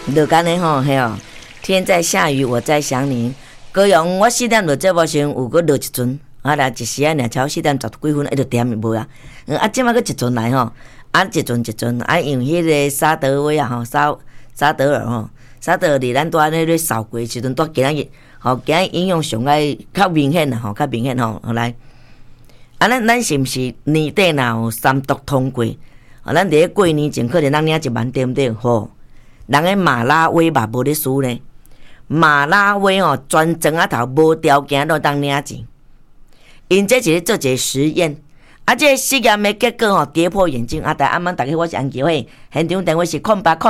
就干呢吼，嘿哦，天在下雨，我在想你。高阳，我4点就节目先有个落一阵，啊来一时啊，俩超4点10几分，就点无啊。即马个一阵来吼，一阵，因为迄个沙德威啊吼，沙德尔吼，沙德尔伫咱蹛咧扫过时阵，蹛今仔日，吼，今仔影响上爱较明显啦，吼，较明显吼，来。咱是毋是年底若有3毒通过？咱伫咧过年前可能咱领1万对毋对？吼，人个马拉威嘛无咧输呢。马拉威吼，全庄仔头无条件都当领钱。因这是做一个实验，这个实验的结果吼跌破眼镜。大暗暝大家我是安琪慧，现场电话是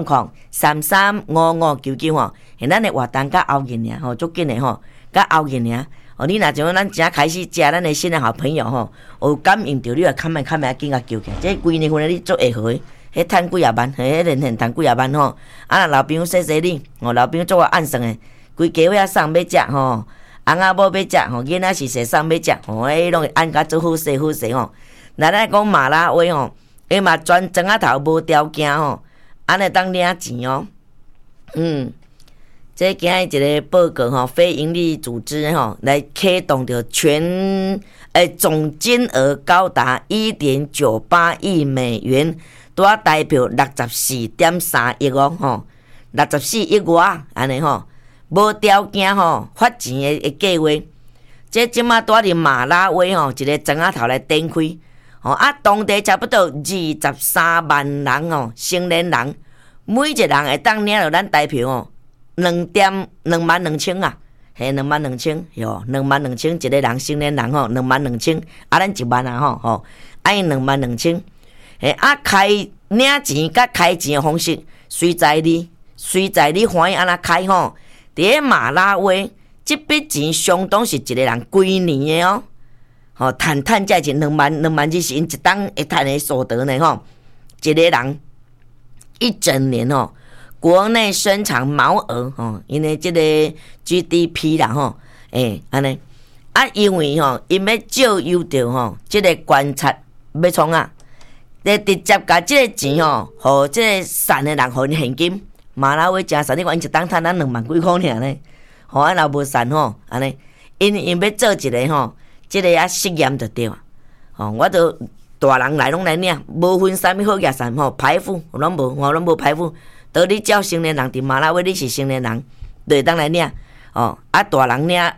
0800335599吼，咱的活动甲后日尔吼，足紧的吼，甲后日尔。你若像咱正开始食咱的新的好朋友吼，有感应到你啊，看卖紧甲救起。这规年份你做会好诶，迄趁几啊万，迄连趁几啊万吼。老朋友说你，老朋友做我暗算诶，规家伙仔送要食吼，翁仔某要食吼，囡仔是说送要食吼，迄拢会按甲做好势吼。咱讲马拉威吼，伊嘛全庄仔头无条件吼，安尼当领钱哦。这今日一个报告吼，非营利组织吼来启动着总金额高达 1.98 亿美元，拄啊代表 64.3 亿哦吼，64亿外安尼吼，无条件吼发钱的计划。这即马拄伫马拉威吼一个庄仔头来展开吼，当地差不多23万人吼，成年人每一个人会当领到咱台票吼。22000啊，嘿，22000哟，22000一个人成年人吼，22000，咱1万啊吼，因22000，开领钱甲开钱的方式，随在你欢喜安那开吼。伫马拉威，这笔钱相当是一个人规年的哦，吼，赚才是2万是因一档会赚的所得呢吼，一个人一整年吼。国内生产毛额吼，因为这个 GDP 啦吼，安尼因为吼，因要照诱着吼，这个观察要创啊，直接甲这个钱吼，互这个善的人互因现金。马拉威真善，你看因一当赚咱2万几块尔呢，吼，若无善吼，安尼因要做一个吼，这个实验就对啊，吼，我都大人来拢来领，无分啥物好嘢善吼，排富拢无排富。倒你照成年人伫马拉威，你是成年人，就会当来领哦。大人领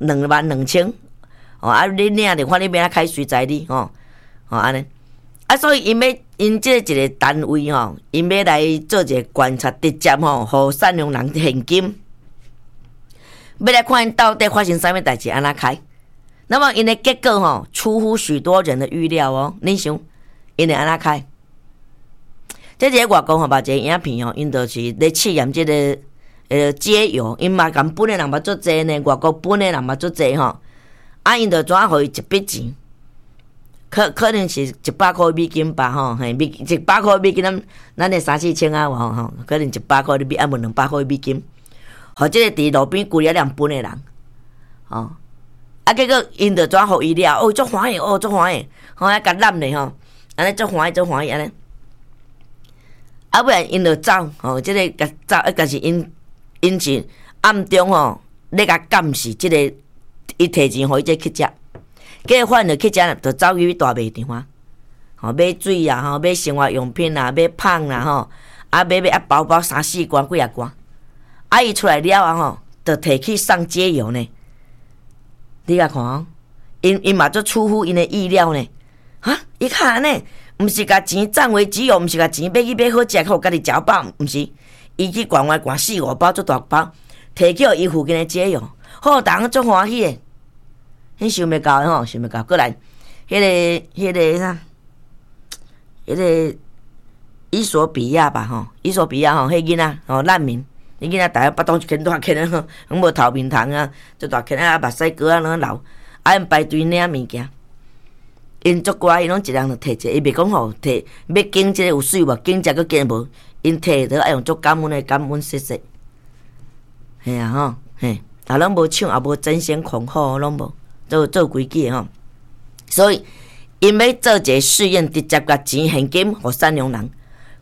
22000哦，你领就看你要哪开随在你哦，安尼所以因这一个单位吼，因要来做一个观察，直接吼，互善良人现金，要来看因到底发生啥物代志，安那开。那么因的结果吼，出乎许多人的预料哦。你想，因会安那开？这个外国吼，把一个影片吼，因就是咧试验这个节油，因嘛共本的人嘛足济呢，外国本的人嘛足济吼，因就怎互伊一笔钱，可能是100块美金吧吼，嘿，100块美金咱的3-4千啊吼，可能100块美金，无200块美金，或者伫路边跪了两本的人，吼，结果因就怎互伊了，足欢喜，足欢喜，吼，甲揽咧吼，安尼足欢喜安尼。不然因就走吼，这个甲走，但是因是暗中吼，咧甲监视这个，伊摕钱互伊这去食，结果反就去食，就走去大卖场啊，吼买水啊，吼买生活用品啊，买芳啦吼，买包3-4罐几啊罐，伊出来了吼，就摕去上街油呢。你甲看哦，因嘛做出乎因的意料呢，伊看安尼。毋是甲钱占为己有，毋是甲钱买去买好食，互家己食饱，毋是，伊去灌4-5包做大包，摕去伊附近的解药，好，大家足欢喜的。迄想袂到吼，想袂到，过来，迄个啥，迄个伊索比亚吧吼，伊索比亚吼，迄囡仔吼难民，迄囡仔大家巴肚一圈大圈啊，拢无头面通啊，做大圈啊，目屎哥啊，拢流，因排队领物件。因足乖，因拢一人就摕一个，伊袂讲吼摕，要拣即个有水无，拣只佫拣无，因摕着爱用足感恩的感恩谢谢。嘿啊吼，嘿，拢无抢，也无争先恐后，拢无做规矩吼。所以因要做一个试验，直接甲钱现金互善良人，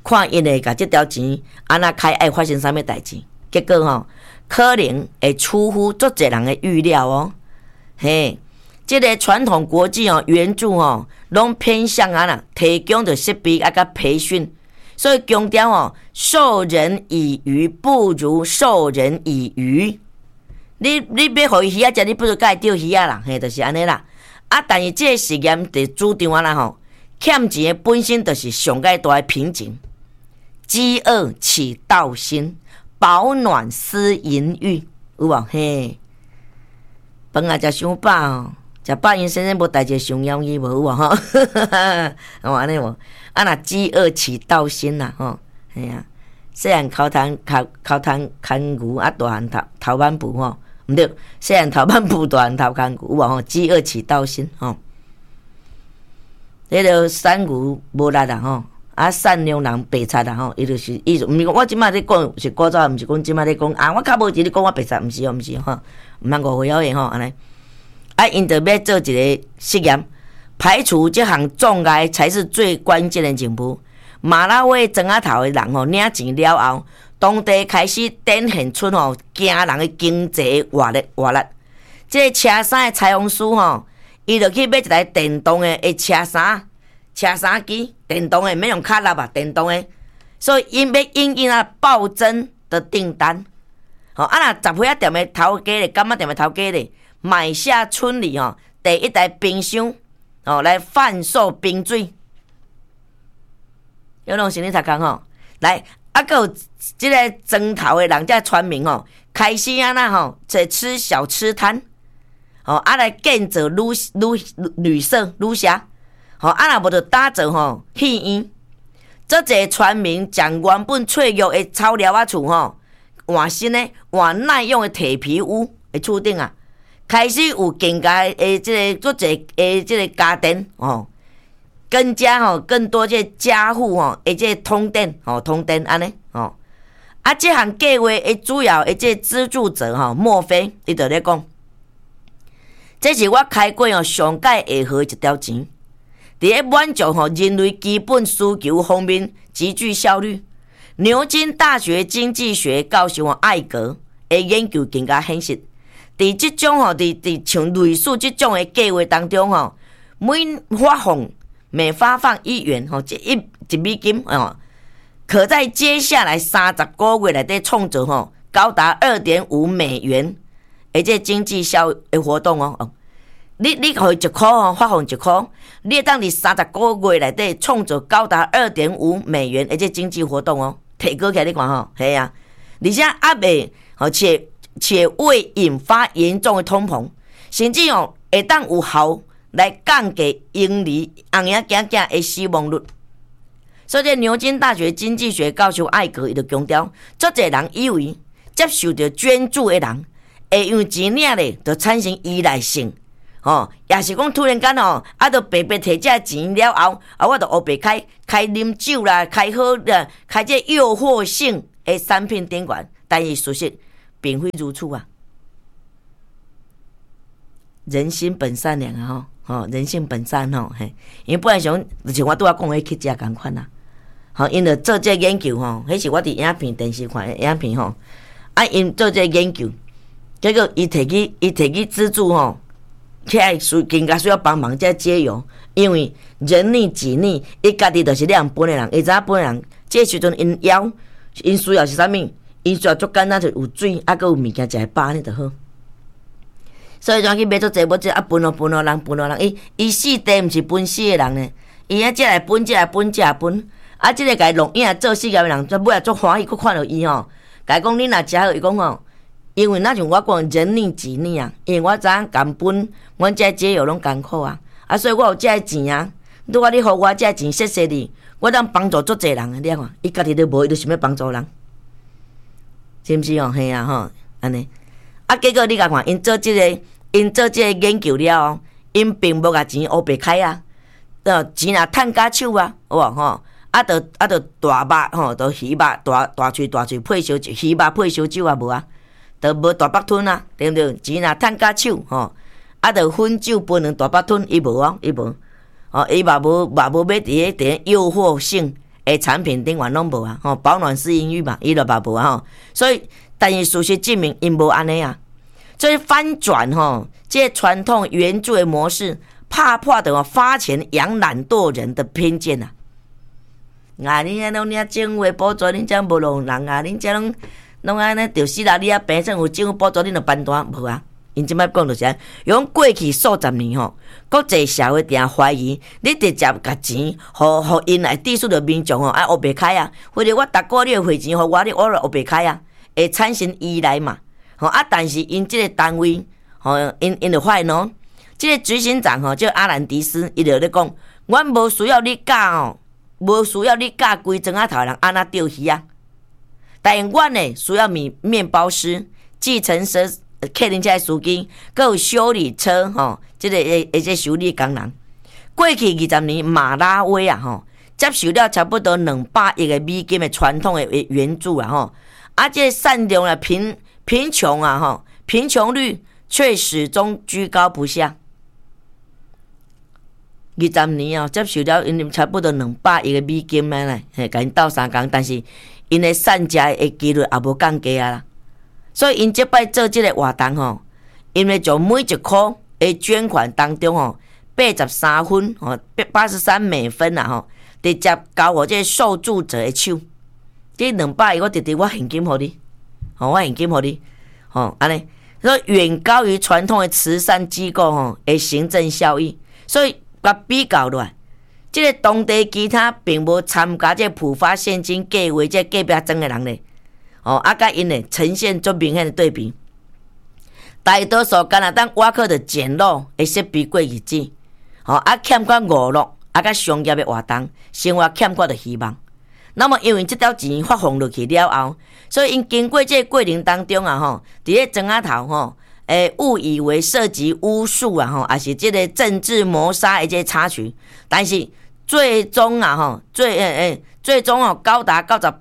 看因会甲这条钱安那开爱发生啥物代志，结果吼可能会出乎足侪人的预料哦。嘿，这个传统国际援助拢偏向提供着设备甲培训，所以强调授人以鱼不如授人以渔。你要互伊鱼仔食，你不如甲伊钓鱼仔啦，嘿，就是安尼啦。但是这个实验的主张欠钱的本身就是上界大的瓶颈。饥饿起盗心，饱暖思淫欲，有无？嘿，饭啊食伤饱食饱因先生无代志上枵伊无有无吼？安尼无？若饥饿起盗心啦吼，嘿啊，细汉口痰牵牛，大汉头挽布吼。毋对，细汉头挽布，大汉头牵牛，有无吼？饥饿起盗心吼。迄个善牛无力啦吼，善良人白贼啦吼，伊就是伊就毋是讲我即摆咧讲是古早，毋是讲即摆咧讲我较无钱，你讲我白贼，毋是吼，毋通误会晓个吼安尼。因着要做一个实验，排除这项障碍才是最关键的任务。马拉维庄仔头的人领钱了后，当地开始展现出惊人的经济活力。这个车衫的裁缝师伊就去买一台电动的车衫机，电动的免用卡拉电动的，所以因要应暴增的订单。若十岁店的头家咧，柑仔店的头家咧，买下村里第一台冰箱来贩售冰水。有拢是你读工来，还有这个庄头的人，这村民开始在吃小吃摊，来建造旅社、旅社，若无就打造戏院。这些村民将原本脆弱的草料厝换新的换耐用的铁皮屋的厝顶开始有更加的这个这个家电更多这家户这通电安尼这项计划的主要的这资助者莫非伊就咧讲，这是我开过上界会好一条钱，伫咧满足人类基本需求方面极具效率。牛津大学经济学教授艾格的研究更加显示，伫即种伫像类似即种的计划当中每发放1元即一美金可在接下来30个月内底创造高达2.5美元的这经济效的活动你给1块发放1块，你会当伫30个月内底创造高达2.5美元的这经济活动提高起来你看嘿啊，而且未且未引发严重的通膨，甚至会当有效来降低婴儿的死亡率。所以这牛津大学经济学教授艾格伊就强调，足侪人以为接受到捐助的人会用钱领咧，就产生依赖性。也是讲突然间就白白摕这钱了后，我就黑白开啉酒啦，开好啦，开这诱惑性的产品点管，但是事实并非如此啊。人心本善良人性本善嘿，因为本来想就像我拄仔讲的去食共款啦。因着做这研究迄是我伫影片电视看的影片因做这研究，结果伊摕去资助起来更加需要帮忙才解忧，因为人逆己逆，伊家己就是两本的人，会知影本的人，这时阵因需要是啥物？因需要足简单，就有水，还佫有物件食会饱呢就好。所以就去买足济，这分人，伊四地毋是分四个人呢，伊这来分，这来分。这个甲伊录影做事业的人，尾仔足欢喜，佫看到伊甲伊讲你若食好，伊讲因为那像我讲人逆己逆因为我知影根本阮这解药拢艰苦所以我有这钱如果你互我这钱谢你，我当帮助足济人你看，伊家己都无，伊就想要帮助人，是毋是嘿安尼结果你甲看，因做这个研究了因并无甲钱黑白开钱也趁假手有无就大肉就鱼肉大喙配烧酒，鱼肉配烧酒无就无大腹吞对不对？钱也趁假手就分酒分两大腹吞，伊无伊嘛无买伫诱惑性诶产品顶完拢无啊，吼，保暖式英语嘛，伊就嘛无啊，吼，所以但是事实证明因无安尼啊，所以翻转吼，这传统援助的模式，怕破的发钱养懒惰人的偏见啊！啊，恁遐拢领政府的补助，恁遮无路人啊，恁遮拢安尼着死啦！你啊病政府政府补助，恁就办单无啊？因即摆讲就是安，用过去数十年吼，国际社会定怀疑你直接甲钱，互因来抵触着民众吼，爱黑白开啊，或者我逐个月汇钱互我，你我就黑白开啊，会产生依赖嘛？吼啊，但是因即个单位吼，因就发现哦，即个执行长吼叫阿兰迪斯，伊就咧讲，阮无需要你教哦，无需要你教规庄仔头人安那钓鱼啊，但阮呢需要面包师、计程车。客人车司机，还有修理车吼，这个修理工人。过去20年，马拉维啊吼，接受了差不多200亿的美金的传统的援助啊吼，啊这善良的贫穷啊吼，贫穷率却始终居高不下。20年啊，接受了因差不多200亿的美金呢，甲因斗3工，但是因的善加的几率也无降低啊啦。所以因即摆做即个活动吼，因为从每一箍的捐款当中吼，83分吼，83美分啊吼，直接交互即个受助者的手。这200亿我直直我现金互你，吼，我现金互你，吼，安尼，所以远高于传统的慈善机构吼的行政效益。所以甲比较落来，即个当地其他并无参加这普发现金计划这隔壁庄的人咧。哦，啊，甲因咧呈现足明显的对比，大多数敢若当挖靠着简陋的设备过日子，哦，啊欠缺娱乐，啊甲商业的活动，生活欠缺着希望。那么因为这条钱发放落去了后，所以因经过这个过程当中啊，吼，伫咧庄仔头吼，误以为涉及巫术啊，吼，也是这个政治谋杀的这个插曲，但是最终啊，吼，最终哦，高达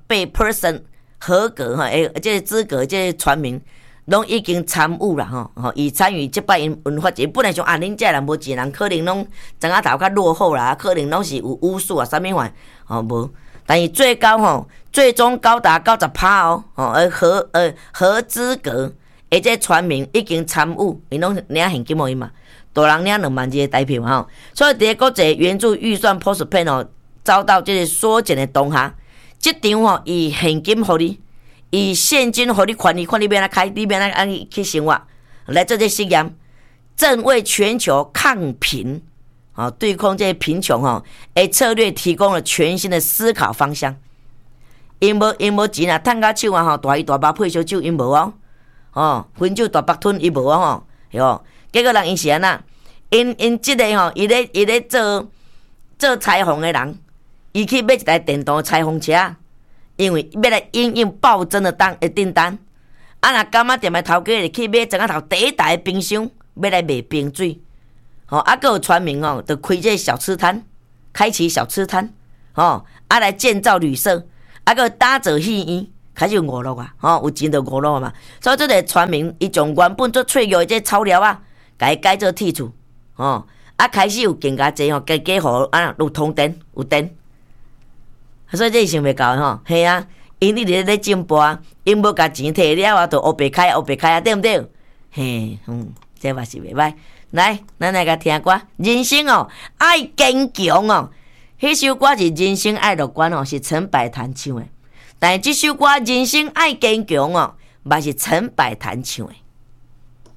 98%。合格哈，这个资格，这个传名，拢已经参与啦吼，伊参与即摆因文化节，本来像啊，恁这人无钱人，可能拢庄仔头较落后啦，可能拢是有巫术啊，啥物款，吼无，但是最高吼，最终高达90%哦，合资格，而且传名已经参与，因拢领现金互伊嘛，大人领2万个台票吼，所以伫个国际援助预算 postpone 哦，遭到这个缩减的当下。这场吼，以现金互你，以现金互你看你要安开，你要安去生活，来做这实验，正为全球抗贫，对抗这贫穷策略提供了全新的思考方向。因无钱啊，趁甲手啊大鱼大肉配烧酒因无分酒大白吞伊无结果人因是安那，因即个伊咧做裁缝的人。伊去买一台电动裁缝车，因为要来因应暴增的订单。啊，若柑仔店的头家去买庄仔头第一台冰箱，要来卖冰水。啊，还有传名就开这小吃摊，开启小吃摊，来建造旅社，还有打造戏院，开始有娱乐啊，有钱就娱乐嘛。所以这个传名，伊从原本做脆弱的这草料啊，改做铁厝，开始有更加济加互有通电，有电。所以这想袂到吼，嘿啊，因一直咧进步啊，因无甲钱摕了啊，就黑白开啊，对不对？嘿，这嘛是袂歹。来，咱来甲听歌，人生爱坚强哦。迄首歌是《人生爱乐观》是陈百潭唱的，但是这首歌《人生爱坚强》嘛是陈百潭唱的。